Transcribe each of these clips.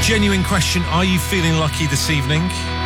Genuine question, are you feeling lucky this evening?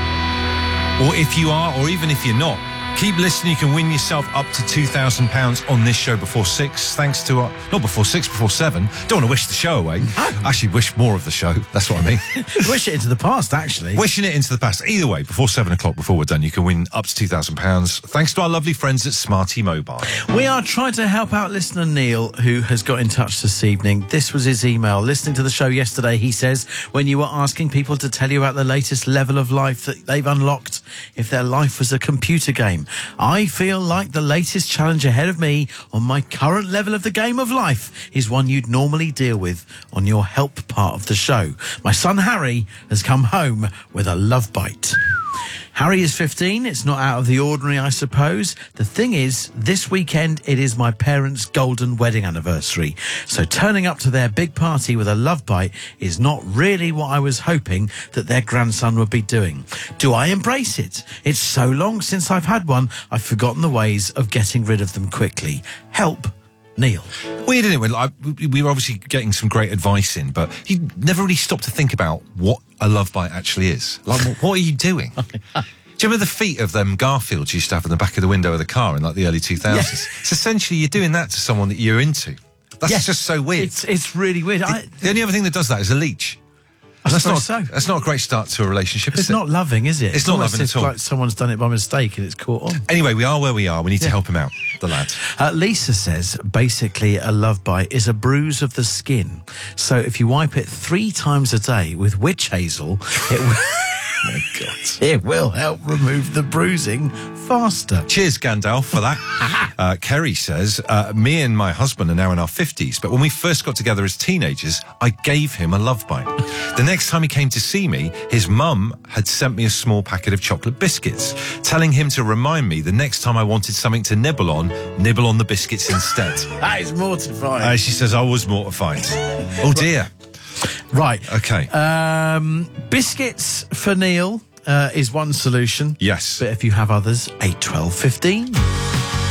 Or if you are, or even if you're not, keep listening. You can win yourself up to £2,000 on this show before 6, thanks to not before 6, before 7. Don't want to wish the show away. Actually, wish more of the show. That's what I mean. Wish it into the past, actually. Wishing it into the past. Either way, before 7 o'clock, before we're done, you can win up to £2,000 thanks to our lovely friends at Smarty Mobile. We are trying to help out listener Neil, who has got in touch this evening. This was his email. Listening to the show yesterday, he says, when you were asking people to tell you about the latest level of life that they've unlocked, if their life was a computer game, I feel like the latest challenge ahead of me on my current level of the game of life is one you'd normally deal with on your help part of the show. My son Harry has come home with a love bite. Harry is 15. It's not out of the ordinary, I suppose. The thing is, this weekend it is my parents' golden wedding anniversary. So turning up to their big party with a love bite is not really what I was hoping that their grandson would be doing. Do I embrace it? It's so long since I've had one, I've forgotten the ways of getting rid of them quickly. Help, Neil. Weird, isn't it? Like, we were obviously getting some great advice in, but he never really stopped to think about what a love bite actually is. Like, what are you doing? Do you remember the feet of them Garfields you used to have in the back of the window of the car in like the early 2000s? Yeah. It's essentially you're doing that to someone that you're into. That's just so weird. It's really weird. The only other thing that does that is a leech. That's not a great start to a relationship, is It's not loving, is it? It's not loving at all. Like someone's done it by mistake and it's caught on. Anyway, we are where we are. We need to help him out, the lad. Lisa says, basically, a love bite is a bruise of the skin. So if you wipe it 3 times a day with witch hazel, it will... Oh my God. It will help remove the bruising faster. Cheers, Gandalf, for that. Kerry says, me and my husband are now in our 50s, but when we first got together as teenagers, I gave him a love bite. The next time he came to see me, his mum had sent me a small packet of chocolate biscuits, telling him to remind me the next time I wanted something to nibble on the biscuits instead. That is mortifying. She says, I was mortified. Oh, dear. Right. Okay. Biscuits for Neil is one solution. Yes. But if you have others, 8, 12, 15.